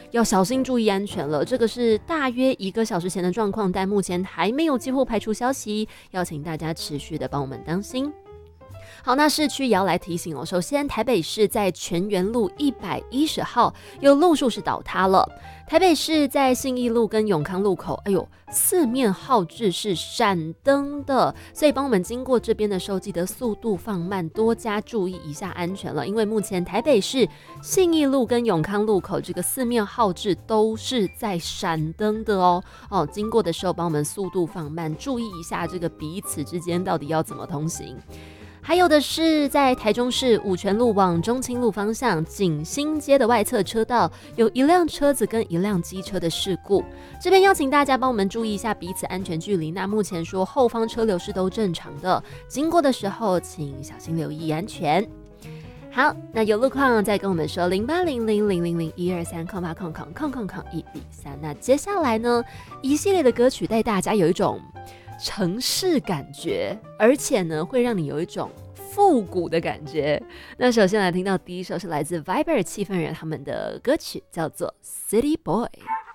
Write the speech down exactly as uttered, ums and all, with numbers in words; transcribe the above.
要小心注意安全了。这个是大约一个小时前的状况，但目前还没有几乎排除消息，要请大家持续的帮我们当心。好，那市区也要来提醒哦。首先，台北市在全园路一百一十号有路树是倒塌了。台北市在信义路跟永康路口，哎呦，四面号志是闪灯的，所以帮我们经过这边的时候，记得速度放慢，多加注意一下安全了。因为目前台北市信义路跟永康路口这个四面号志都是在闪灯的哦。哦，经过的时候帮我们速度放慢，注意一下这个彼此之间到底要怎么通行。还有的是在台中市五权路往中清路方向景兴街的外侧车道，有一辆车子跟一辆机车的事故，这边邀请大家帮我们注意一下彼此安全距离。那目前说后方车流是都正常的，经过的时候请小心留意安全。好，那有路况再跟我们说零八零零零零零一二三空八空空空空空一比三。那接下来呢，一系列的歌曲带大家有一种城市感觉，而且呢会让你有一种复古的感觉。那首先来听到第一首是来自 Viber 气氛人他们的歌曲，叫做 City Boy。